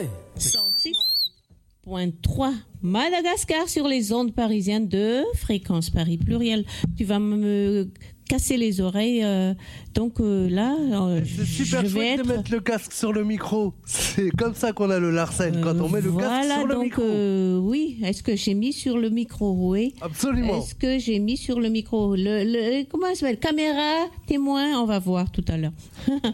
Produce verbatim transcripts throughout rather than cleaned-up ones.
cent six point trois Madagascar sur les ondes parisiennes de Fréquence Paris Pluriel. Tu vas me casser les oreilles. Euh, donc euh, là, euh, c'est super chouette être... de mettre le casque sur le micro. C'est comme ça qu'on a le Larsen, quand on met le voilà, casque sur le donc, micro. Euh, oui, est-ce que j'ai mis sur le micro? Oui. Absolument. Est-ce que j'ai mis sur le micro le, le, comment ça s'appelle? Caméra, témoin, on va voir tout à l'heure.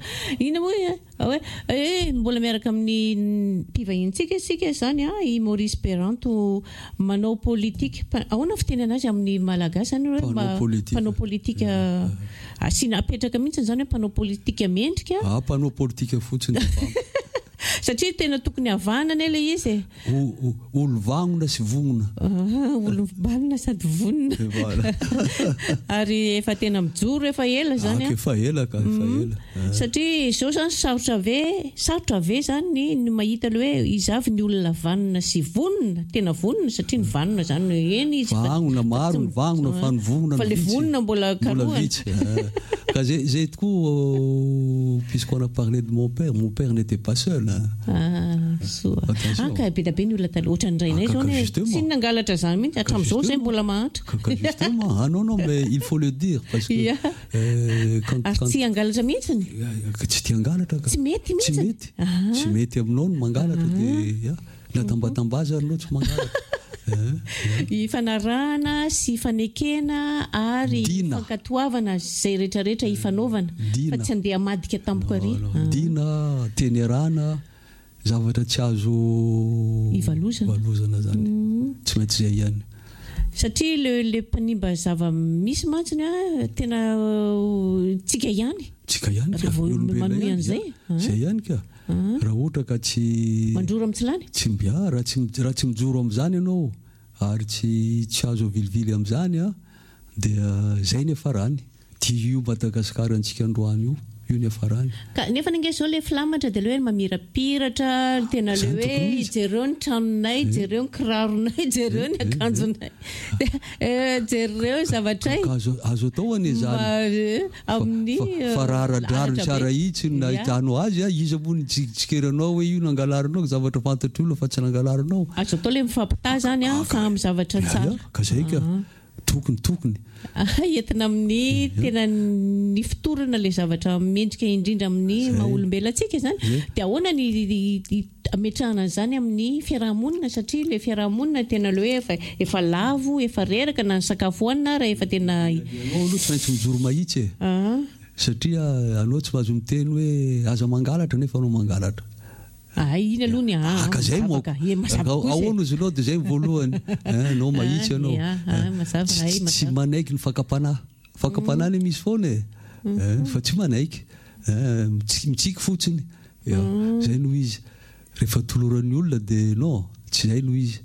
Ah ouais, eh, mbola miaraka amin'ny mpivahintsika sika zany a i Maurice Peranto manao politique. Ahoana fiteny anazy amin'ny malagasy zany hoe mpanao politika asina apetraka mihitsy zany hoe mpanao politika mendrika. Ah, mpanao politika fotsiny. Satria tena tokony havanana ilay izy. Olo vagnona sy vonona. Olo balina sady vonona. Ary efa tena mijoro efa ela zany. Ah, efa ela ka, efa ela. Satria izao zany sarotra ve, sarotra ve zany ny mahita le hoe izavy ny olona vanona sy vonona, tena vonona satria ny vanona zany eny izy. Vagnona maro ny vagnona fa ny vonona. Fa le vonona mbola karohany. Car j'ai trouvé, puisqu'on a parlé de mon père, mon père n'était pas seul. Hein. Ah, so. Ah, ka be da be ny olona taloha ohatran'izay nay zao ne. Sy nangalatra zany mihitsy hatramin'izao zay mbola mahatra. Justement, ah non non mais il faut le dire parce que yeah. euh, quand quand tsy hangalatra mihitsy. Tsy tia hangalatra ka. Tsy mety mihitsy. Tsy mety. Tsy mety aminao ny mangalatra dia la tambatambaza anao tsy mangalatra. Ifanarahana sy fanekena ary fankatoavana zay rehetra rehetra ifanaovana fa tsy andeha amadika tampoka ary. Dina, tenerana, zavatra tsy azo ivalozana zany. Tsy maintsy zay ihany. Satria le le mpanimba zava-misy mantsiny tena tsika ihany. Tsika ihany ka. Manome an'izay. Zay ihany ka. Raha ohatra ka tsy manjoro amin'ny tsilany. Tsy mbia raha tsy raha tsy mijoro amin'izany ianao ary tsy tsy azo vilivily amin'izany a dia zay ny farany. Ty io Madagasikara antsika androany io io ny farany. Ka nefa ninge zao le flamatra dia le hoe mamirapiratra tena le hoe jereo ny tranonay, jereo ny kiraronay, jereo ny akanjonay. Jereo zavatray. Azo azo atao ane zany. Amin'ny fa raradrariny tsara itsy na hitanao azy a izy moa ny tsikeranao hoe io nangalarinao zavatra fantatry olona fa tsy nangalarinao. Azo atao le mifampita zany a fa amin'ny zavatra tsara. Ka zay ka tokony tokony. Entina amin'ny tena ny fitorana le zavatra mendrika indrindra amin'ny maha-olombelantsika zany dia ahoana ny ametrahana zany amin'ny fiarahamonina satria le fiarahamonina tena le hoe efa lavo efa reraka na ny sakafo hoanina raha efa tena anao tsy maintsy mijoro mahitsy e satria anao tsy mahazo miteny hoe aza mangalatra nefa anao mangalatra. Ah, ina aloha ny ah. Ka zay mo. Ahoana izy loha dia zay voalohany. Anao mahitsy anao. Tsy manaiky ny fakapanahy. Fakapanahy ny misy foana e. Fa tsy manaiky. Mitsiky fotsiny. Zay no izy. Rehefa toloran'ny olona dia non, tsy zay no izy.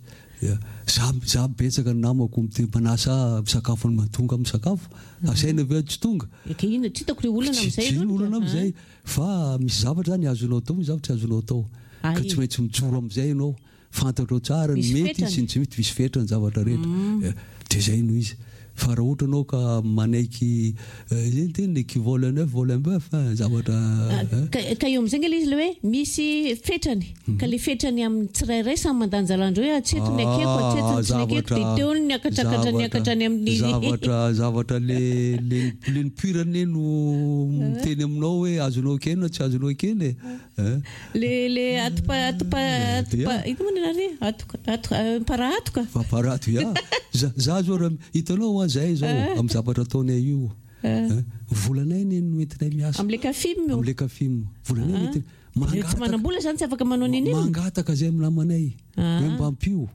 Za betsaka ny namako manasa misakafo ny matonga misakafo. Asaina avy tsy tonga. Eka ina tsy hitako le olana amin'izay. Tsy olana amin'izay. Fa misy zavatra zany azonao atao, misy zavatra azonao atao. Ka tsy maintsy mijoro amin'izay ianao. Fantatrao tsara ny mety sy tsy mety misy fetrany zavatra rehetra. Dia zay no izy. Fa raha ohatra anao ka manaiky zay ny teny qui vole un œuf vole un bœuf zavatra. Ka eo amin'izay ilay izy le hoe misy fetrany. Ka le fetrany amin'ny tsirairay samy mandanjalandro hoe atseto ny akeko atseto ny akeko dia teo ny akatrakatra ny akatrany amin'ny zavatra zavatra le le le nipirany no miteny aminao hoe azonao kena tsy azonao kena le le atopa atopa atopa ito moa nary atoka para atoka fa para atoka ya za zo hitanao zay zao amin'ny zavatra ataonay io volanay ny entinay miasa am'le kafim am'le kafim volanay ny mangataka tsy manambola zany tsy afaka manao nini mangataka zay amin'ny namanay hoe mba ampio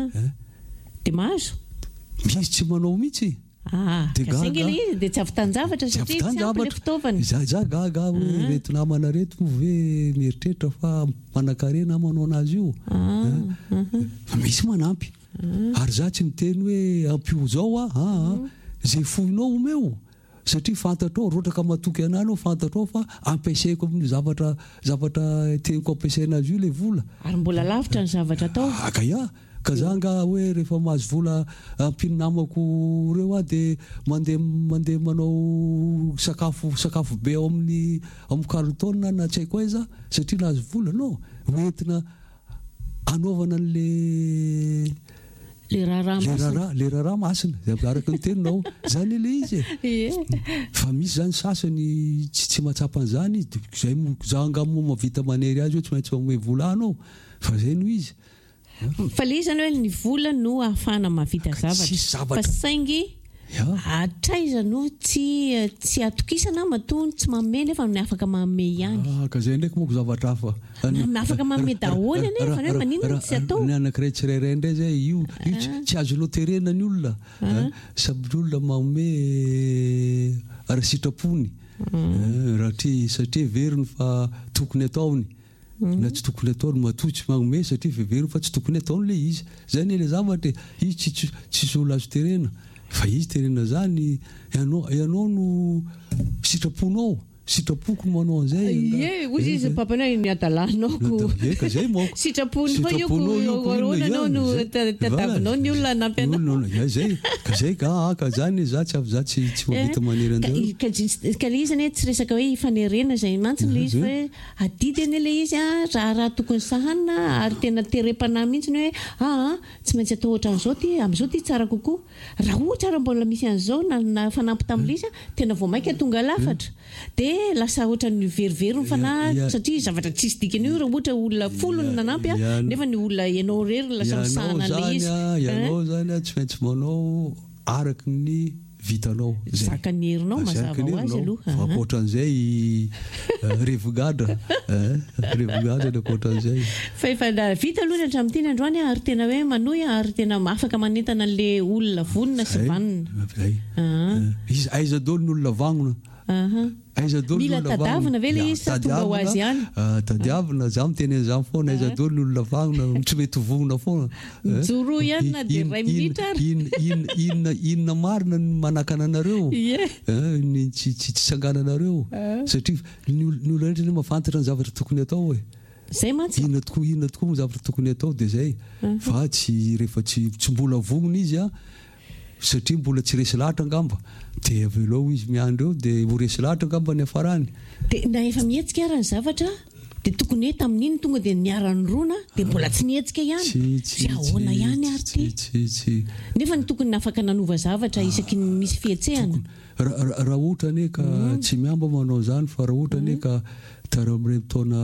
dia mahazo misy tsy manao mihitsy ah kasy ngely izy dia tsy avitan-javatra satria tsy ampy le fitaovana za za gaga hoe reto namana reto ve mieritreritra fa manan-karena manao anazy io misy manampy ary za tsy miteny hoe ampio zao a zay foinao omeo satria fantatrao roatra ka matoky anao fantatrao fa ampiasaiko amin'ny zavatra zavatra teniko ampiasaina azy io le vola ary mbola lavitra ny zavatra atao aka ya ka za nga hoe rehefa mahazo vola ampino namako reo a dia mandeha mandeha manao sakafo sakafo be ao amin'ny amin'ny karotona na tsy haiko aiza satria nahazo vola no hoentina anaovana an'le le raharaha le raharaha masina araka ny teninao zany le izy e fa misy zany sasany tsy tsy mahatsapa an'izany zay za angamo mavita manery azy hoe tsy maintsy manome vola anao fa zay no izy fa le izy zany hoe ny vola no ahafahana mahavita zavatra fa saingy atraiza no tsy tsy atokisana matony tsy manome nefa ny afaka manome ihany ka zay ndraiky moko zavatra hafa afaka manome daholo nefa hoe maninona tsy atao ny anankiray tsirairay indray zay io tsy azonao terena ny olona saby olona manome ary sitrapony rahatria satria veriny fa tokony ataony na tsy tokony ataony matotsy manome satria veveriny fa tsy tokony ataony le izy zany le zavatra izy tsisy olona azo terena fa izy terena zany ianao ianao no sitraponao sitrapoko no manao an'izay ye ozy izy papanao ny adalanao ka zay moko sitrapony fa io ahoananao no tadavinao ny olona anampy anao zay ka zay ka ka zany za tsy avy za tsy tsy mavita manery an'izay ka le izy ane tsy resaka hoe ifanerena zay mantsiny le izy fa adidy ane le izy raha raha tokony sahana ary tena terepana mihitsy ny hoe ah tsy maintsy atao ohatra an'izao ty am'izao ty tsara kokoa raha ohatra raha mbola misy an'izao na fanampy tam'le izy tena vao mainka tonga lafatra de lasa ohatra ny verivery fanahy satria zavatra tsisy dikany io raha ohatra olona folo ny nanampy nefa ny olona ianao rery lasa misahana le izy ianao zany tsy maintsy manao araky ny vitanao zakany herinao mazava ho azy aloha akoatran'izay revogadra revogadra le akoatran'izay fa efa vita aloha hatramin'ity ny androany ary tena hoe manohy ary tena afaka manentana le olona vonona sy vanona izy aiza dolo ny olona vagnona aiza dolo mila tadavina ve le izy sa tonga ho azy ihany tadiavina za miteny an'izany foana aiza dolo ny olona vagnona tsy mety vonona foana joro ihany na de ray minitra ary inona inona marina ny manakana anareo ny tsy tsy sangananareo satria ny olona rehetra mahafantatra ny zavatra tokony atao e zay mantsy inona tokoa inona tokoa ny zavatra tokony atao de zay fa tsy rehefa tsy tsy mbola vonona izy a satria mbola tsy resy lahatra angamba de avelao izy miandro eo de ho resy lahatra angamba ny afarany de na efa mihetsika ara ny zavatra de tokony hoe tamin'iny tonga de niarany rona de mbola tsy nihetsika ihany tsy ahoana ihany ary ty nefa ny tokony afaka nanova zavatra isaky ny misy fihetsehana raha ohatra ane ka tsy miamba manao zany fa raha ohatra ane ka tara am'ireny taona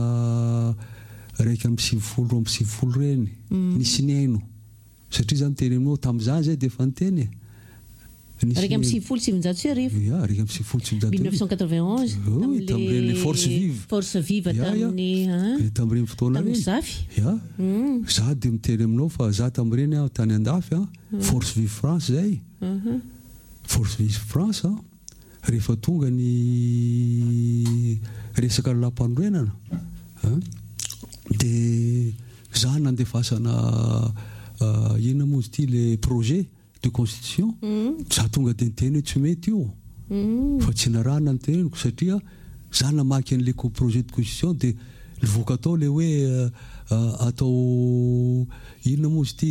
raiky amby sivifolo amby sivifolo reny nisy ny aino satria zany teny aminao tam'izany zay de efa niteny raiky amby sivifolo sivinjato sy arivo ya raiky amby sivifolo sivinjato mille neuf cent quatre-vingt-onze tam'ireny force vive force vive tamin'ny tam'ireny fotoana reny ya za de miteny aminao fa za tam'ireny tany andafy a force vive France zay force vive France rehefa tonga ny resaka lampandroenana de za nandefasana inona moa izy ty le projet de constitution za tonga de niteny hoe tsy mety io fa tsy narahana ny teneniko satria za namaky an'le projet de constitution de voaka atao le hoe atao inona moa izy ty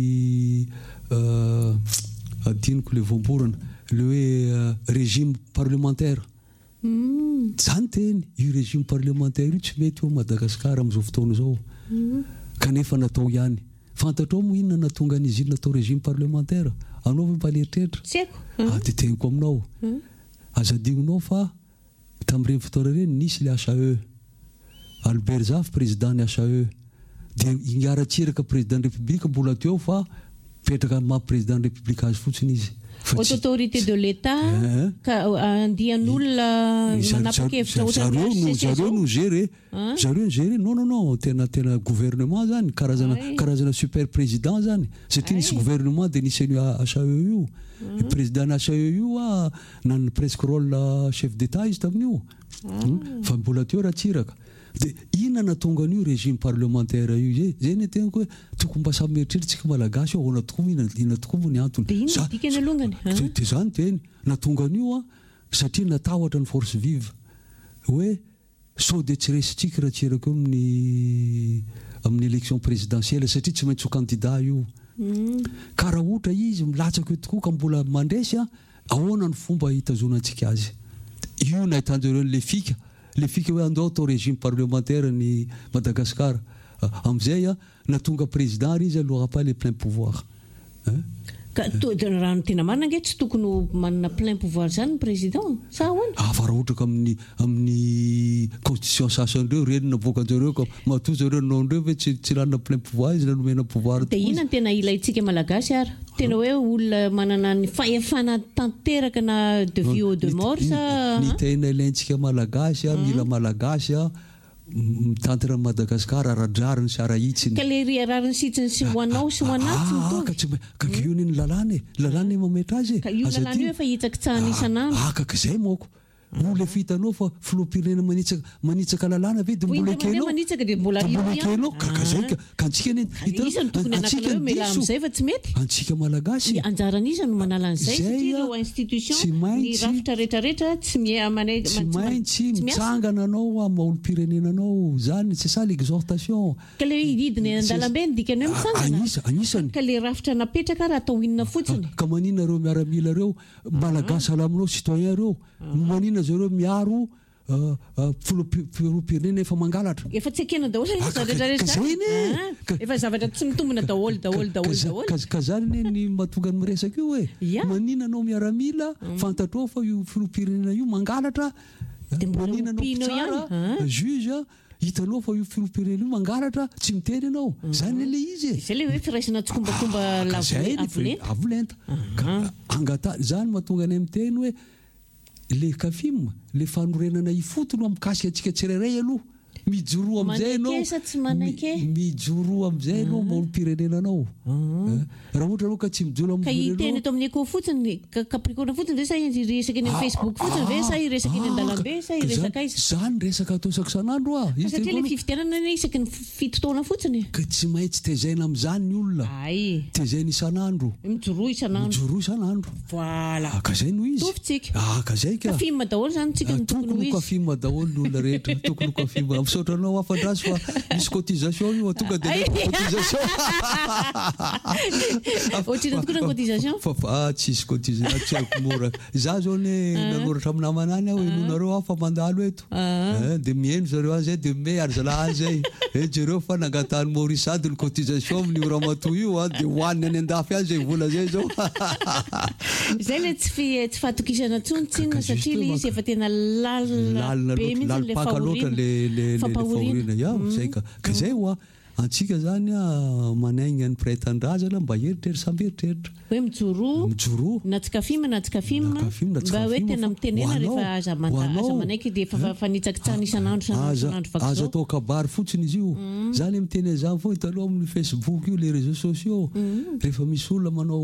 adiniko le voamborana le hoe régime parlementaire zany teny io régime parlementaire io tsy mety eo Madagasikara am'izao fotoana zao kanefa natao ihany fantatrao moa inona natonga an'izy iny natao régime parlementaire anao ve mba lehitrehitra de teniko aminao azadinonao fa tam'ireny fotoana reny nisy le H A E Albert Zaf président ny H A E de iaratsiraka président de république mbola teo fa petraka ma président de république azy fotsiny izy autorité de l'État ka andian'olona manapa-kevitra zareo no géré zareo no géré non non non tena tena gouvernement zany karazana karazana super président zany satria nisy gouvernement de nisy an'io H A E io président ny H A E io a nanony presque rôle chef d'état izy tamin'io fa mbola teo ratsiraka de inona natonga an'io régime parlementaire io zay zay ny tenako hoe tokony mba samy mieritreritsika malagasy ahoana tokoa inona tokoa moa ny antony de zany teny natonga an'io a satria natahotra ny force vive hoe sao de tsy resitsika raha tsiraka eo amin'ny amin'ny élection présidentielle satria tsy maintsy ho candidat io ka raha ohatra izy milatsaka eo tokoa ka mbola mandresy a ahoana ny fomba hitazonantsika azy io nahitanjareo le fika le fika hoe andao atao régime parlementaire ny Madagasikara am'izay a na tonga président ry izy aloha pas les plein pouvoir ka raha no tena marina ange tsy tokony manana plein pouvoir zany ny président sa ahoana ah fa raha ohatra ka amin'ny amin'ny constitution sasan'ireo reny navoaka anjareo ka matoa zareo nonreo ve tsy tsy ranona plein pouvoir izy nanomena pouvoir dia ina ny tena ilaintsika malagasy ara tena hoe olona manana ny fahefana tanteraka na de vie au de mort sa ny tena ilaintsika malagasy a mila malagasy a mitantana Madagasikara aradrariny sy arahitsiny ka le ry arariny sitsiny sy hoanao sy hoanaty ka tsy ka io ny lalàna lalàna mametra azy ka io lalàna io efa hitsaka tsahany isan'andro ah ka izay moko mbola fitanao fa filoham-pirenena manitsaka manitsaka lalàna ve dia mbola ekenao manitsaka dia mbola ekenao ka izay ka antsika ny isany tokony anakana hoe mela amin'izay fa tsy mety antsika malagasy anjaran'iza no manala an'izay satria ireo institution ny rafitra rehetrarehetra tsy miamana tsy maintsy mitsangana anao amaolom-pirenenanao zany c'est ça l'exhortation ka le hidina an-dalambe ny dikany hoe mitsangana anisany ka le rafitra napetraka raha atao inona fotsiny ka manina reo miaramila reo malagasy alaminao citoyen reo manina zareo miaro filoham-pirenena efa mangalatra efa tsy ekena daholo efa zavatra tsy mitombona daholo daholo daholo daholo ka zany ny mahatonga ny miresaka io hoe manina anao miaramila fantatrao fa io filoham-pirenena io mangalatra manina anao tsara juge hitanao fa io filoham-pirenena io mangalatra tsy miteny ianao zany le izy zay le hoe firaisana tsokombakomba avolenta angata zany mahatonga any miteny hoe le kafim le fanorenana ifotony amikasika antsika tsirairay aloha mijoroa am'izay anao mijoroa am'izay anao maolom-pirenenanao raha ohatra anao ka tsy mijoro ka hiteny eto amin'ny éco fotsiny capricorne fotsiny ve sa iresaka eny Facebook fotsiny ve sa iresaka eny an-dalambe sa iresaka izy zany resaka atao isak isan'andro a satria le fifidianana ny isaky ny fito taona fotsiny ka tsy maintsy tezaina amin'izany ny olona ay tezaina isan'andro mijoroa isan'andro mijoroa isan'andro voilà ka zay no izy tovitsika ah ka zay ka film daholo zany tsika ny tokony ho izy film daholo ny olona rehetra tokony ko film misaotranao afandrasy fa misy cotisation io tonga dia cotisation ohatrina tokony cotisation fa tsisy cotisation tsy haiko mora za zao ne nanoratra amin'ny namanany aho enonareo aho fa mandalo eto dia mihaino zareo azy zay dia me ary zalahy zay e jereo fa nangatany Maurice sady ny cotisation amin'ny Ramatoa io a dia hoaniny any andafy azy zay vola zay zao zay le tsy tsy fahatokisana tsony tsinona satria le izy efa tena lalina be mihitsy le fahoriana fampahoriana ia zay ka ka zay ho a antsika zany a manaigna ny mpiray-tandrazana mba heritreritra samby heritreritra hoe mijoroa mijoroa na tsy kafima na tsy kafima mba hoe tena mitenena rehefa aza manaiky dia efa fanitsaka tsana isan'andro isan'andro vakizo azo atao kabary fotsiny izy io zany miteny zany foa hitanao amin'ny Facebook io les réseaux sociaux rehefa misy olona manao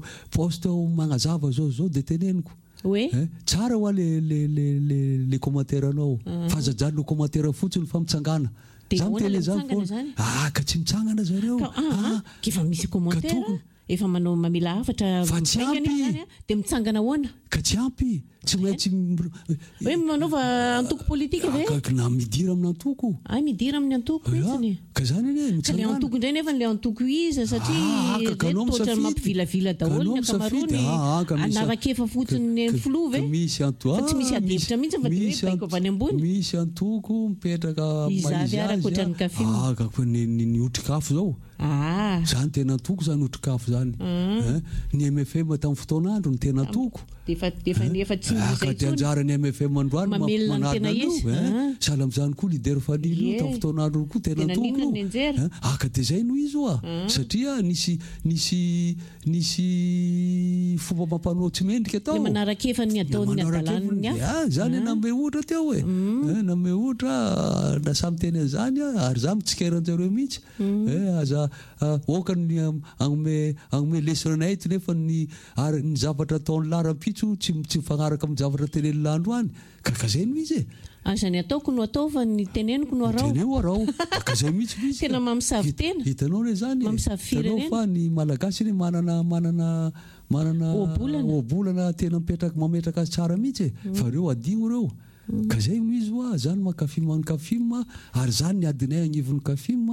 poste magnazava zao zao dia teneniko hoe tsara hoa le le le le le commentaire anao fa zajany le commentaire fotsiny fa mitsangana dia tele zany ah ka tsy mitsangana zareo ah efa misy commentaire efa manao mamela hafatra miaingana zany dia mitsangana ahoana ka tsy ampy tsy maintsy hoe manaova antoko politika ve na midira amin'ny antoko ay midira amin'ny antoko mihitsiny ka zany eny ka le antoko indray nefa le antoko iza satria toatra mampivilavila daholo ny akamarony anarak-efa fotsiny ny filoha ve misy fa tsy misy adevitra mihitsy fa dia hoe baiko avy any ambony misy antoko mipetraka izavy ara koatra ny kafima ny otrikafo zao ah zany tena antoko zany otrikafo zany ny M F M tamin'ny fotoan'andro ny tena antoko dia efa tsy ka dia anjarany M F M androany manarina io sahala amin'izany koa leader fanily io tamin'ny fotoan'andro koa tena antoko io ah ka dia zay no izy oa satria nisy nisy nisy fomba mampanoatsy mendrika tao manaraka ny ataony adalany zany name ohatra teo e name ohatra na samy teny an'izany ary za mitsikeranjareo mihitsy aza okany agnome agnome lesonanay eto nefa ny ny zavatra ataony laram-pitso tsy tsy mifanaraka amin'ny zavatra teneny landro any ka zay no izy e azany ataoko no atao fa ny teneniko no arao teneo arao ka zay mihitsy mihitsy tena mamosavy tena hitanao le zany hitanao fa ny malagasy ny manana manana manana obolana tena mipetraka mametraka azy tsara mihitsy e fa reo adigno reo ka zay no izy oa zany mankafima ny kafima ary zany ny adinay agnivon'ny kafima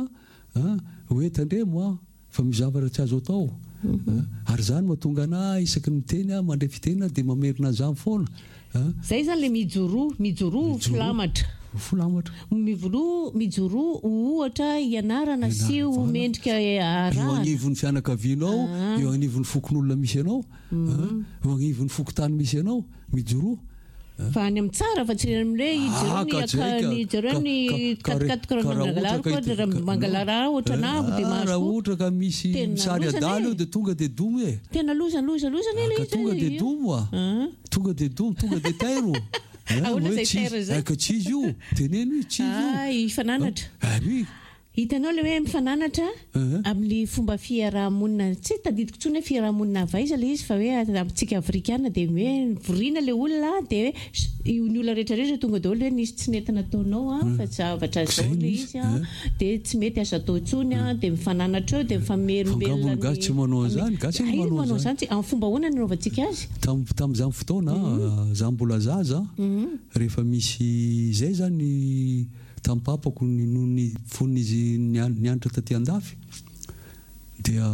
hoe tandremo a fa mizavatra tsy azo atao ary zany mahatonga ana isaky ny miteny a mandray fitena dia mamerina zany foana zay zany le mijoroa mijoroa filamatra Folamatra. Mivoro, mijoro ohatra ianarana sy ho mendrika araha. Eo agnivon'ny fianakavianao, eo agnivon'ny fokon'olona misy anao, eo agnivon'ny fokotany misy anao, mijoro. Fa any amin'ny tsara fa tsy amin'ilay ijero ny katikaty mangalara ohatra na dia mahazo. Raha ohatra ka misy misary adala eo dia tonga dia domo e. Tena lozany lozany lozany ilay izy. Tonga dia domo a. Tonga dia domo, tonga dia tairo. Ahoana izay tairo izay? Ka tsy izy io. Teneno izy tsy izy io. Ah, ifananatra. Ary hitanao ilay hoe mifananatra amin'ny fomba fiarahamonina, tsy tadidiko intsony hoe fiarahamonina vaiza ilay izy fa hoe amintsika afrikana dia hoe voriana ilay olona dia hoe ny olona rehetra rehetra tonga daholo hoe nisy tsy nety nataonao fa zavatra zao ilay izy dia tsy mety azo atao intsony dia mifananatra eo dia mifamelombelona. Gasy tsy manao an'izany, gasy ny manao an'izany. Amin'ny fomba ahoana ny rovantsika azy? Tamin'izany fotoana izaho mbola zaza rehefa misy izay zany tamin'ny papako noho ny fon'izy nianatra taty andafy dia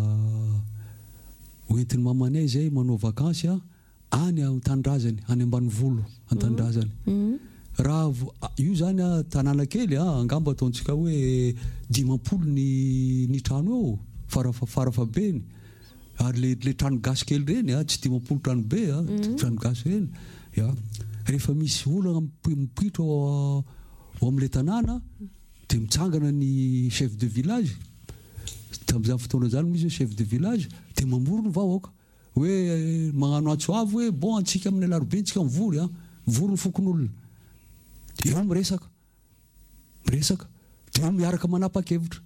hoentin'ny mamanay zay manao vakansy any an-tanindrazany, any ambanivolo an-tanindrazany. Raha io zany tanàna kely angamba ataontsika hoe dimampolo ny ny trano eo farafabeny ary le trano gasy kely reny tsy dimampolo trano be trano gasy reny. Rehefa misy olona mipitro ao amin'ilay tanàna dia mitsangana ny chef de village. Tamin'izany fotoana izany misy chef de village dia mamoro ny vahoaka hoe magnano antsoavo hoe bon antsika amin'ny alarobia antsika mivory a mivory ny fokon'olona. Eo miresaka miresaka dia miaraka manapa-kevitra.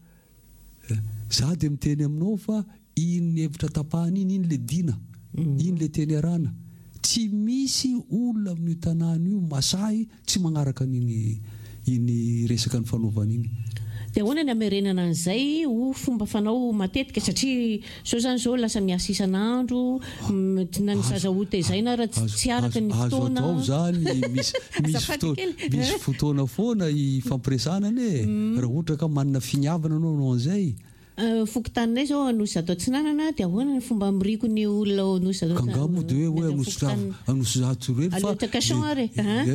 Za dia miteny aminao fa iny ny hevitra tapahany iny iny le dina, iny le teny arana. Tsy misy olona amin'ny tanàna io masahy tsy magnaraka an'iny iny resaka ny fanaovana iny. Dia ahoana ny hamerenana an'izay ho fomba fanao matetika satria sao zany zao lasa miasa isan'andro na ny zaza hotezaina raha tsy araka ny fotoana. Azo atao zany misy fotoana foana ifampiresanana e. Raha ohatra ka manana finiavana anao anao an'izay. Fokotaninay zao anosy zato tsinanana dia ahoana ny fomba miriko ny olona anosy zato. Kangamo dia hoe anosy zato ireny fa alotakason ary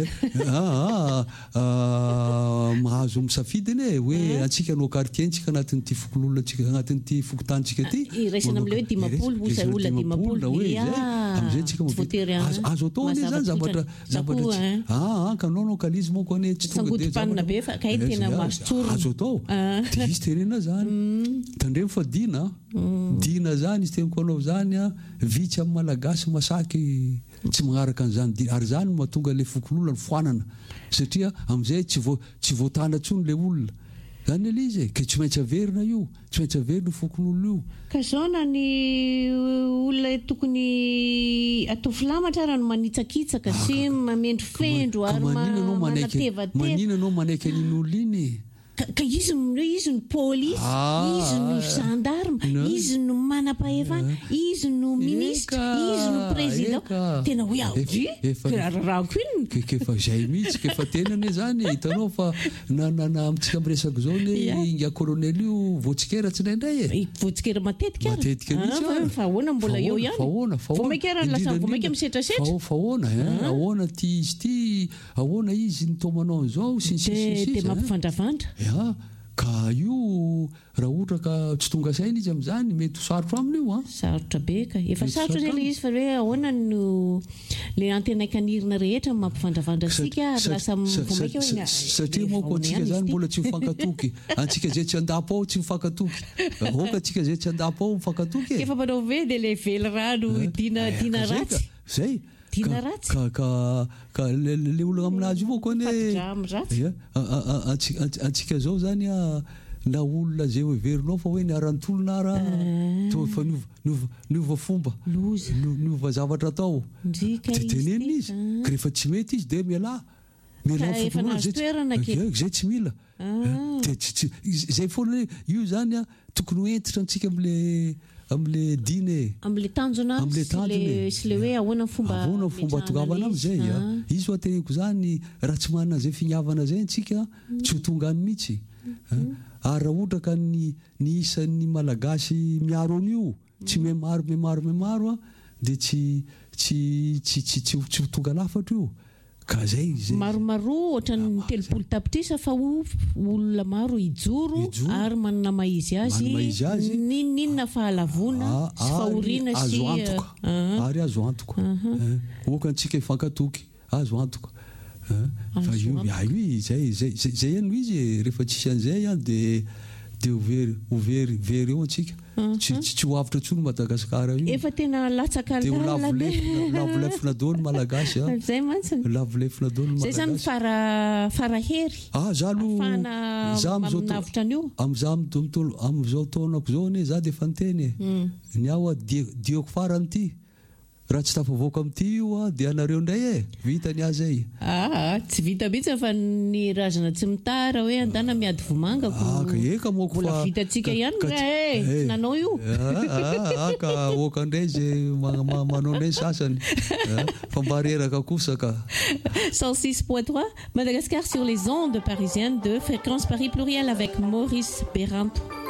mahazo misafidiny e hoe antsika no quartier antsika anatin'ity fokon'olona antsika anatin'ity fokotantsika ty iraisana amin'ilay hoe dimapolo hosa olona dimapolo amizay tsika azo atao ane zany zavatra zavatra ah kanao no kalizy moko ane tsy tonga dia sangodim-panina be fa kay tena masotsorona azo atao dia izy tenena zany tandremo fa dina dina zany izy teniko anao zany a vitsy amin'ny malagasy masaky tsy magnaraka an'izany ary zany mahatonga le fokon'olona ny foanana satria amizay tsy vo tsy voatana tsony le olona zany le izy ke tsy maintsy averina io tsy maintsy averina fokon'olona io ka zao na ny olona tokony atao filamatra raha no manitsakitsaka sy mamendro fendro ary manatevanteva manina anao manaiky an'iny olona iny ka izy izy ny polisy izy ny gendarme izy no manam-pahefana izy no ministre izy no président tena hoe aorarako iny kefa zay mihitsy kefa tenane zany hitanao fa na na amitsika miresaka zao ne inga colonel io voatsikera tsy naindray e voatsikera matetika matetika mihitsy fa ahoana mbola eo ihany fahoana vomaika raha lasa vomaika misetrasetra fahoana ahoana ty izy ty ahoana izy ny tomanao an'izao sy dia mampifandravandra ya ka io raha ohatra ka tsy tonga saina izy amin'izany mety sarotra aminy io a sarotra be ka efa sarotra zay le izy fa hoe ahoana no le antenaikanirina rehetra mampifandravandra sika ary lasa vomaika hoe satria moko antsika zany mbola tsy mifankatoky antsika zay tsy andapo ao tsy mifankatoky ahoaka antsika zay tsy andapo ao mifankatoky efa manao ve dia le vely rano dina dina ratsy zay dina ratsy ka ka ka le olona aminazy io moko ane antsika zao zany a na olona zay hoe verinao fa hoe niarantolona ara to fa niova niova fomba niova zavatra atao tenenina izy ka rehefa tsy mety izy dia miala miala zay tsy mila zay foana io zany a tokony hoentitra antsika am'le am'le dine am'le tanjona sy le hoe ahoana fomba ahoana fomba tongavana am'izay izy ho ateneko zany raha tsy manana zay finiavana zay antsika tsy ho tonga any mihitsy ary raha ohatra ka ny ny isan'ny malagasy miaro an'io tsy memaro memaro memaro a dia tsy tsy tsy tsy tsy ho tonga lafatra io ka zay zay maromaro ohatrany telopolo tapitrisa fa olona maro ijoro ary manana maizy azy ninninona fahalavona sy fahoriana sy azo antoka ary azo antoka okantsika ifankatoky azo antoka fa io io zay zay zay eno izy rehefa tsisy an'izay a de de overy overy very eo antsika tsy tsy ho avitra tsony Madagasikara io efa tena latsaka lavolefina daholo malagasy a zay mantsy lavolefina daholo zay zany fara farahery ah za no za amin'avitra an'io am'za mitolo am'izao taonako zao ane za de efa niteny ny aho dioko farany ty raha tsy tafavoaka amin'ity io a dia anareo indray e vita ny azy ay ah tsy vita mihitsy fa ny razana tsy mitara hoe andana miady vomangako aka eka moko fa vitatsika ihany e nanao io aka oka indray zay manao indray sasany fa mba reraka kosa ka cent six point trois Madagascar sur les ondes parisiennes de Fréquence Paris Pluriel avec Maurice Béranto.